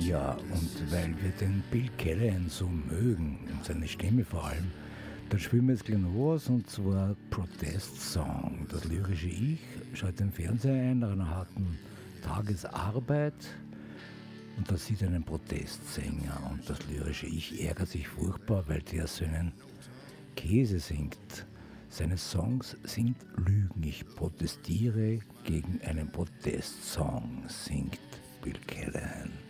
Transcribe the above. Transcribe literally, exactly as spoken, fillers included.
Ja, und weil wir den Bill Callahan so mögen, und seine Stimme vor allem, dann spielen wir jetzt gleich noch was, und zwar Protest Song. Das lyrische Ich schaut den Fernseher ein nach einer harten Tagesarbeit und da sieht er einen Protestsänger und das lyrische Ich ärgert sich furchtbar, weil der so einen Käse singt. Seine Songs sind Lügen. Ich protestiere gegen einen Protestsong, singt Bill Callahan.